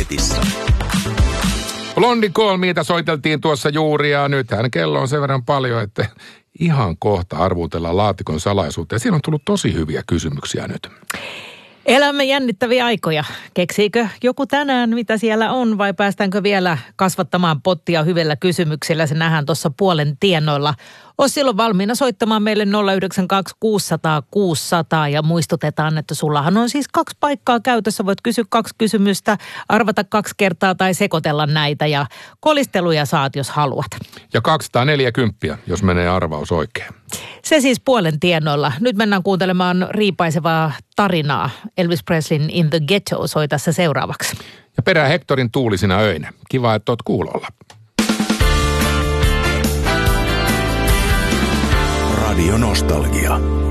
Blondie Call Meitä soiteltiin tuossa juuri ja nythän kello on sen verran paljon, että ihan kohta arvuutellaan laatikon salaisuutta. Ja siinä on tullut tosi hyviä kysymyksiä nyt. Elämme jännittäviä aikoja. Keksiikö joku tänään, mitä siellä on, vai päästäänkö vielä kasvattamaan pottia hyvillä kysymyksillä? Se nähdään tuossa puolen tienoilla. Oot silloin valmiina soittamaan meille 092 600 600 ja muistutetaan, että sullahan on siis 2 paikkaa käytössä. Voit kysyä 2 kysymystä, arvata 2 kertaa tai sekoitella näitä ja kolisteluja saat, jos haluat. Ja 240, jos menee arvaus oikein. Se siis puolen tienoilla. Nyt mennään kuuntelemaan riipaisevaa tarinaa. Elvis Presleyn In the Ghetto soi tässä seuraavaksi. Ja perää Hectorin Tuulisina öinä. Kiva, että oot kuulolla. Radio Nostalgia.